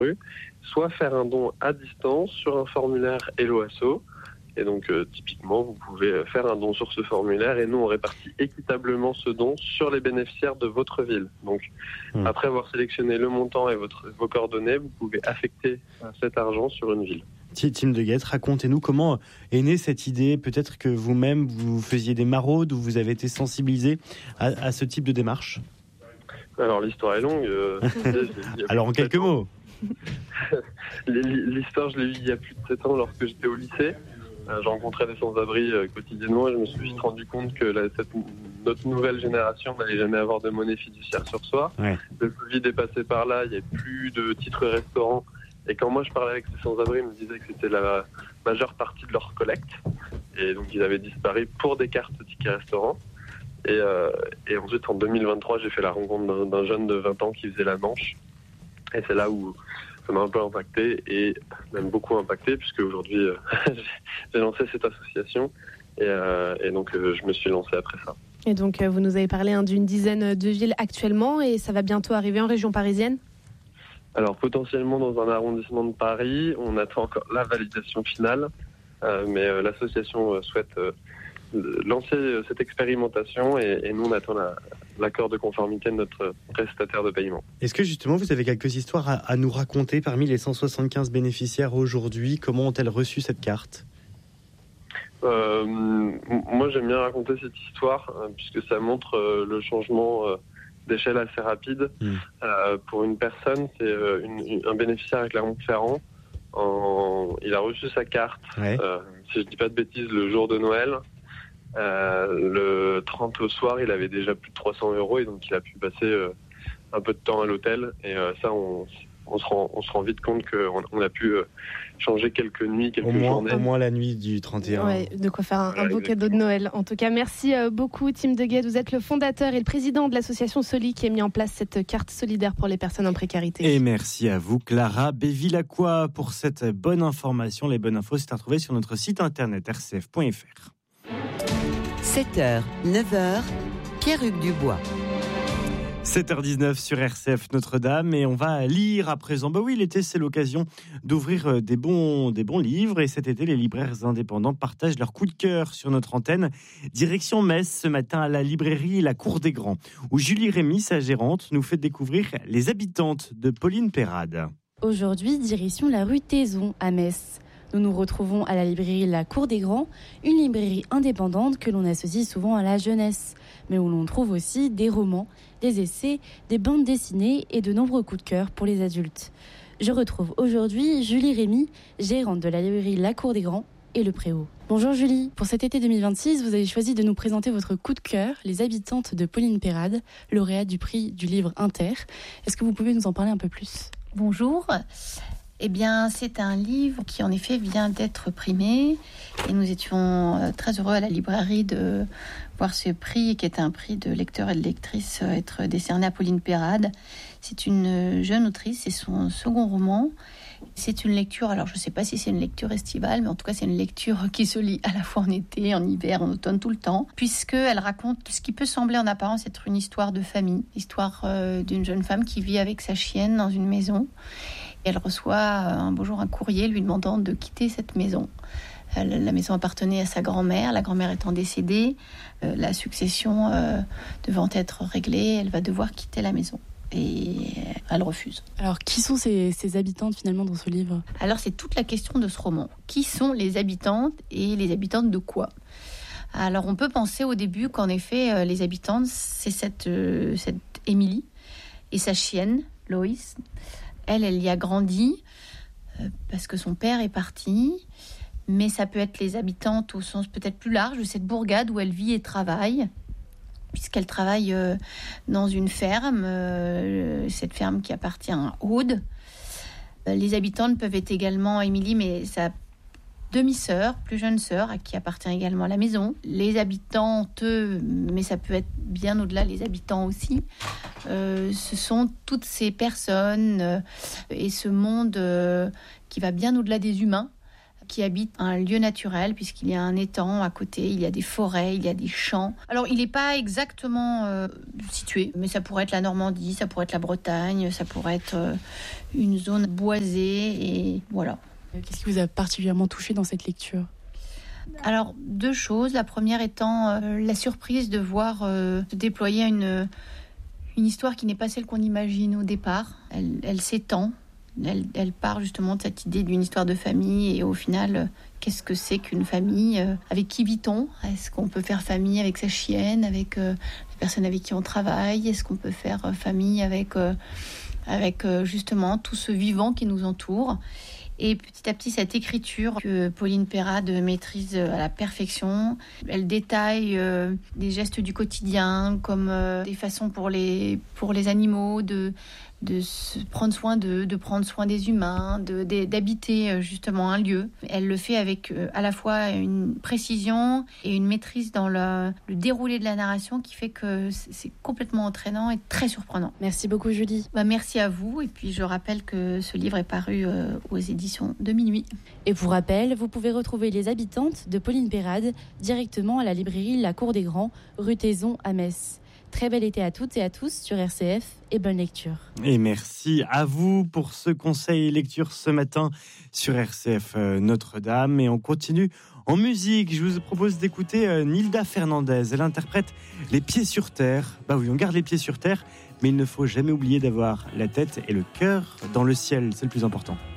rue, soit faire un don à distance sur un formulaire Hello Asso. Et donc, typiquement, vous pouvez faire un don sur ce formulaire et nous, on répartit équitablement ce don sur les bénéficiaires de votre ville. Donc, après avoir sélectionné le montant et vos coordonnées, vous pouvez affecter cet argent sur une ville. Tim de Guette, racontez-nous comment est née cette idée. Peut-être que vous-même, vous faisiez des maraudes ou vous avez été sensibilisé à ce type de démarche. Alors, l'histoire est longue. Alors, en quelques mots. L'histoire, je l'ai vue il y a plus de 7 ans lorsque j'étais au lycée. Je rencontrais des sans-abri quotidiennement et je me suis vite rendu compte que notre nouvelle génération n'allait jamais avoir de monnaie fiduciaire sur soi. Ouais. Le Covid est passé par là, il n'y avait plus de titres restaurants. Et quand moi je parlais avec ces sans-abri, ils me disaient que c'était la majeure partie de leur collecte. Et donc ils avaient disparu pour des cartes tickets restaurants. Et ensuite en 2023, j'ai fait la rencontre d'un jeune de 20 ans qui faisait la Manche. Et c'est là où ça m'a un peu impacté et même beaucoup impacté puisque aujourd'hui j'ai lancé cette association et donc je me suis lancé après ça. Et donc vous nous avez parlé d'une dizaine de villes actuellement et ça va bientôt arriver en région parisienne ? Alors potentiellement dans un arrondissement de Paris, on attend encore la validation finale, mais l'association souhaite lancer cette expérimentation et nous on attend l'accord de conformité de notre prestataire de paiement. Est-ce que justement vous avez quelques histoires à nous raconter parmi les 175 bénéficiaires aujourd'hui? Comment ont-elles reçu cette carte? Moi j'aime bien raconter cette histoire puisque ça montre le changement d'échelle assez rapide. Pour une personne, c'est un bénéficiaire à Clermont-Ferrand. Il a reçu sa carte, si je dis pas de bêtises, le jour de Noël. Le 30 au soir, il avait déjà plus de 300 € et donc il a pu passer un peu de temps à l'hôtel. Et ça, on se rend vite compte qu'on a pu changer quelques nuits, quelques journées. Au moins la nuit du 31. Ouais, de quoi faire un beau cadeau de Noël. En tout cas, merci beaucoup Tim de Guette. Vous êtes le fondateur et le président de l'association Soli qui a mis en place cette carte solidaire pour les personnes en précarité. Et merci à vous Clara Bévilacqua pour cette bonne information. Les bonnes infos, c'est à retrouver sur notre site internet rcf.fr. 7h, 9h, Pierre-Hugues Dubois. 7h19 sur RCF Notre-Dame et on va lire à présent. L'été c'est l'occasion d'ouvrir des bons livres et cet été les libraires indépendants partagent leur coup de cœur sur notre antenne. Direction Metz ce matin à la librairie La Cour des Grands où Julie Rémy, sa gérante, nous fait découvrir Les Habitantes de Pauline Perrade. Aujourd'hui, direction la rue Taison à Metz. Nous nous retrouvons à la librairie La Cour des Grands, une librairie indépendante que l'on associe souvent à la jeunesse, mais où l'on trouve aussi des romans, des essais, des bandes dessinées et de nombreux coups de cœur pour les adultes. Je retrouve aujourd'hui Julie Rémy, gérante de la librairie La Cour des Grands et Le Préau. Bonjour Julie, pour cet été 2026, vous avez choisi de nous présenter votre coup de cœur, Les Habitantes de Pauline Perrade, lauréate du prix du livre Inter. Est-ce que vous pouvez nous en parler un peu plus ? Bonjour. Eh bien, c'est un livre qui, en effet, vient d'être primé. Et nous étions très heureux à la librairie de voir ce prix, qui est un prix de lecteurs et de lectrices, être décerné à Pauline Perrade. C'est une jeune autrice, c'est son second roman. C'est une lecture, alors je ne sais pas si c'est une lecture estivale, mais en tout cas, c'est une lecture qui se lit à la fois en été, en hiver, en automne, tout le temps, puisqu'elle raconte ce qui peut sembler en apparence être une histoire de famille, l'histoire d'une jeune femme qui vit avec sa chienne dans une maison. Elle reçoit un beau jour un courrier lui demandant de quitter cette maison. La maison appartenait à sa grand-mère, la grand-mère étant décédée, la succession devant être réglée, elle va devoir quitter la maison. Et elle refuse. Alors, qui sont ces habitantes finalement dans ce livre ? Alors, c'est toute la question de ce roman. Qui sont les habitantes et les habitantes de quoi ? Alors, on peut penser au début qu'en effet, les habitantes, c'est cette Émilie et sa chienne, Loïs. Elle y a grandi parce que son père est parti. Mais ça peut être les habitantes au sens peut-être plus large de cette bourgade où elle vit et travaille, puisqu'elle travaille dans une ferme, cette ferme qui appartient à Aude. Les habitantes peuvent être également Émilie, mais sa demi-sœur, plus jeune sœur, à qui appartient également la maison. Les habitantes, mais ça peut être bien au-delà, les habitants aussi. Ce sont toutes ces personnes et ce monde qui va bien au-delà des humains, qui habite un lieu naturel, puisqu'il y a un étang à côté, il y a des forêts, il y a des champs. Alors, il n'est pas exactement situé, mais ça pourrait être la Normandie, ça pourrait être la Bretagne, ça pourrait être une zone boisée, et voilà. Qu'est-ce qui vous a particulièrement touché dans cette lecture ? Alors, 2 choses. La première étant la surprise de voir se déployer une histoire qui n'est pas celle qu'on imagine au départ. Elle s'étend. Elle part justement de cette idée d'une histoire de famille, et au final, qu'est-ce que c'est qu'une famille ? Avec qui vit-on ? Est-ce qu'on peut faire famille avec sa chienne, avec les personnes avec qui on travaille ? Est-ce qu'on peut faire famille avec justement tout ce vivant qui nous entoure ? Et petit à petit, cette écriture que Pauline Perrade maîtrise à la perfection, elle détaille des gestes du quotidien, comme des façons pour les animaux de se prendre soin d'eux, de prendre soin des humains, d'habiter justement un lieu. Elle le fait avec à la fois une précision et une maîtrise dans le déroulé de la narration qui fait que c'est complètement entraînant et très surprenant. Merci beaucoup Julie. Merci à vous, et puis je rappelle que ce livre est paru aux éditions de Minuit. Et pour rappel, vous pouvez retrouver Les Habitantes de Pauline Perrade directement à la librairie La Cour des Grands, rue Taizon à Metz. Très bel été à toutes et à tous sur RCF et bonne lecture. Et merci à vous pour ce conseil lecture ce matin sur RCF Notre-Dame. Et on continue en musique. Je vous propose d'écouter Nilda Fernandez. Elle interprète Les pieds sur terre. Bah oui, on garde les pieds sur terre, mais il ne faut jamais oublier d'avoir la tête et le cœur dans le ciel. C'est le plus important.